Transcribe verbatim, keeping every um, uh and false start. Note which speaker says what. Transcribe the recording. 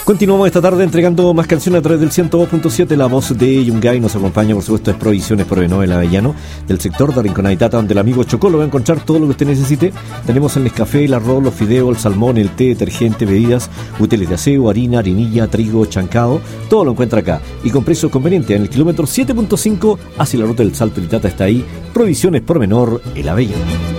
Speaker 1: Continuamos esta tarde entregando más canciones a través del ciento dos punto siete. La voz de Yungay nos acompaña, por supuesto, es Provisiones Provenó el Avellano, del sector de Rinconaditata, donde el amigo Chocolo va a encontrar todo lo que usted necesite. Tenemos el Nescafé, el arroz, los fideos, el salmón, el té, detergente, bebidas, útiles de aseo, harina, harinilla, trigo, chancado. Todo lo encuentra acá y con precios convenientes. En el kilómetro siete punto cinco hacia la ruta del Salto Itata está ahí Provisiones Provenor el Avellano.